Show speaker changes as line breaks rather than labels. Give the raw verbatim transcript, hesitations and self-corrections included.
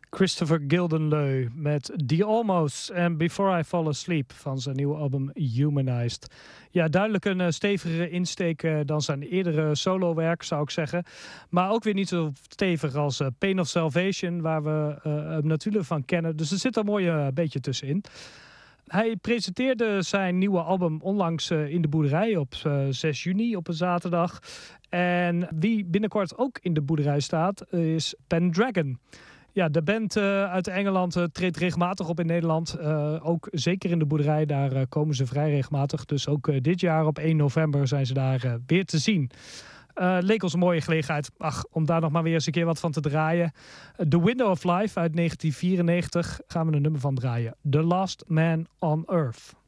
Christopher Gildenleu met The Almost en Before I Fall Asleep van zijn nieuwe album Humanized. Ja, duidelijk een uh, stevigere insteek uh, dan zijn eerdere solowerk, zou ik zeggen. Maar ook weer niet zo stevig als uh, Pain of Salvation, waar we uh, hem natuurlijk van kennen. Dus er zit een mooi uh, beetje tussenin. Hij presenteerde zijn nieuwe album onlangs uh, in de Boerderij op uh, zes juni op een zaterdag. En wie binnenkort ook in de Boerderij staat is Pendragon. Ja, de band uh, uit Engeland uh, treedt regelmatig op in Nederland. Uh, ook zeker in de Boerderij, daar uh, komen ze vrij regelmatig. Dus ook uh, dit jaar op één november zijn ze daar uh, weer te zien. Uh, leek ons een mooie gelegenheid ach, om daar nog maar weer eens een keer wat van te draaien. Uh, The Window of Life uit negentien vierennegentig gaan we een nummer van draaien. The Last Man on Earth.